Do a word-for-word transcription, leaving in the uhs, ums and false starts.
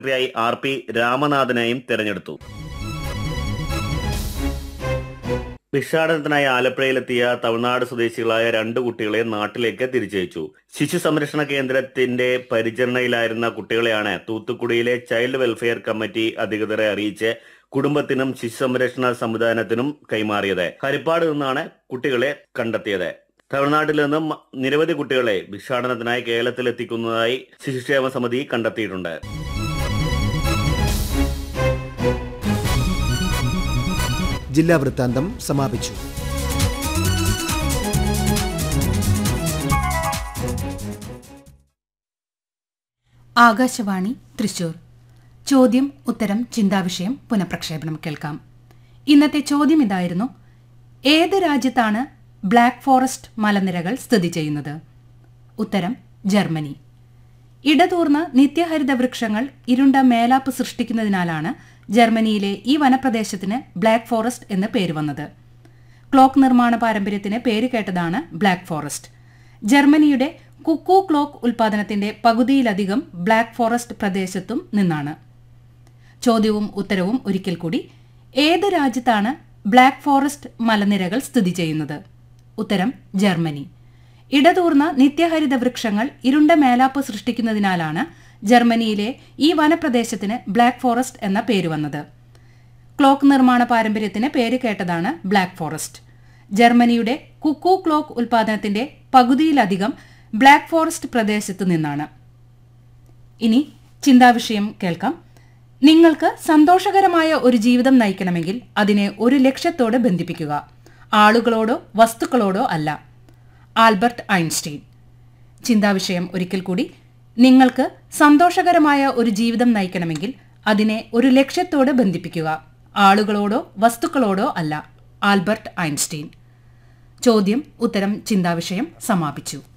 സെക്രട്ടറിയായി R P രാമനാഥനെയും തെരഞ്ഞെടുത്തു. ഭിക്ഷാടനത്തിനായി ആലപ്പുഴയിലെത്തിയ തമിഴ്നാട് സ്വദേശികളായ രണ്ട് കുട്ടികളെ നാട്ടിലേക്ക് തിരിച്ചയച്ചു. ശിശു സംരക്ഷണ കേന്ദ്രത്തിന്റെ പരിചരണയിലായിരുന്ന കുട്ടികളെയാണ് തൂത്തുക്കുടിയിലെ ചൈൽഡ് വെൽഫെയർ കമ്മിറ്റി അധികൃതരെ അറിയിച്ച് കുടുംബത്തിനും ശിശു സംരക്ഷണ സംവിധാനത്തിനും കൈമാറിയത്. ഹരിപ്പാട് നിന്നാണ് കുട്ടികളെ കണ്ടെത്തിയത്. തമിഴ്നാട്ടിൽ നിന്നും നിരവധി കുട്ടികളെ ഭിക്ഷാടനത്തിനായി കേരളത്തിലെത്തിക്കുന്നതായി ശിശുക്ഷേമ സമിതി കണ്ടെത്തിയിട്ടുണ്ട്. ജില്ലാ വൃത്താന്തം സമാപിച്ചു. ആകാശവാണി തൃശൂർ. ചോദ്യം ഉത്തരം ചിന്താവിഷയം പുനഃപ്രക്ഷേപണം കേൾക്കാം. ഇന്നത്തെ ചോദ്യം ഇതായിരുന്നു: ഏത് രാജ്യത്താണ് ബ്ലാക്ക് ഫോറസ്റ്റ് മലനിരകൾ സ്ഥിതി ചെയ്യുന്നത്? ഉത്തരം ജർമ്മനി. ഇടതൂർന്ന നിത്യഹരിത വൃക്ഷങ്ങൾ ഇരുണ്ട മേലാപ്പ് സൃഷ്ടിക്കുന്നതിനാലാണ് ജർമ്മനിയിലെ ഈ വനപ്രദേശത്തിന് ബ്ലാക്ക് ഫോറസ്റ്റ് എന്ന് പേര് വന്നത്. ക്ലോക്ക് നിർമ്മാണ പാരമ്പര്യത്തിന് പേര് കേട്ടതാണ് ബ്ലാക്ക് ഫോറസ്റ്റ്. ജർമ്മനിയുടെ കുക്കു ക്ലോക്ക് ഉൽപാദനത്തിന്റെ പകുതിയിലധികം ബ്ലാക്ക് ഫോറസ്റ്റ് പ്രദേശത്തും നിന്നാണ്. ചോദ്യവും ഉത്തരവും ഒരിക്കൽ കൂടി: ഏത് രാജ്യത്താണ് ബ്ലാക്ക് ഫോറസ്റ്റ് മലനിരകൾ സ്ഥിതി ചെയ്യുന്നത്? ഉത്തരം ജർമ്മനി. ഇടതൂർന്ന നിത്യഹരിത വൃക്ഷങ്ങൾ ഇരുണ്ട മേലാപ്പ് സൃഷ്ടിക്കുന്നതിനാലാണ് ജർമ്മനിയിലെ ഈ വനപ്രദേശത്തിന് ബ്ലാക്ക് ഫോറസ്റ്റ് എന്ന പേര് വന്നത്. ക്ലോക്ക് നിർമ്മാണ പാരമ്പര്യത്തിന് പേര് കേട്ടതാണ് ബ്ലാക്ക് ഫോറസ്റ്റ്. ജർമ്മനിയുടെ കുക്കു ക്ലോക്ക് ഉൽപാദനത്തിന്റെ പകുതിയിലധികം ബ്ലാക്ക് ഫോറസ്റ്റ് പ്രദേശത്തു നിന്നാണ്. ഇനി ചിന്താവിഷയം കേൾക്കാം. നിങ്ങൾക്ക് സന്തോഷകരമായ ഒരു ജീവിതം നയിക്കണമെങ്കിൽ അതിനെ ഒരു ലക്ഷ്യത്തോടെ ബന്ധിപ്പിക്കുക, ആളുകളോടോ വസ്തുക്കളോടോ അല്ല. Albert Einstein. ചിന്താവിഷയം ഒരിക്കൽ കൂടി: നിങ്ങൾക്ക് സന്തോഷകരമായ ഒരു ജീവിതം നയിക്കണമെങ്കിൽ അതിനെ ഒരു ലക്ഷ്യത്തോടെ ബന്ധിപ്പിക്കുക, ആളുകളോടോ വസ്തുക്കളോടോ അല്ല. Albert Einstein. ചോദ്യം ഉത്തരം ചിന്താവിഷയം സമാപിച്ചു.